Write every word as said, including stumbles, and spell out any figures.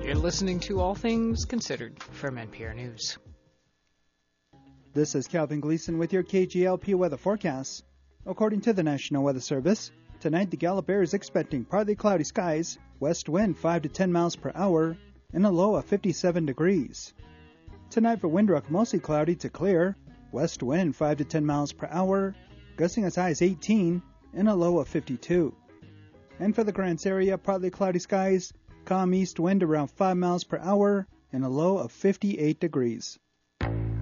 You're listening to All Things Considered from N P R News. This is Calvin Gleason with your K G L P weather forecast. According to the National Weather Service, tonight the Gallup Air is expecting partly cloudy skies, west wind five to ten miles per hour, and a low of fifty-seven degrees. Tonight for Windrock, mostly cloudy to clear, west wind five to ten miles per hour, gusting as high as eighteen, and a low of fifty-two. And for the Grants area, partly cloudy skies, calm east wind around five miles per hour, and a low of fifty-eight degrees.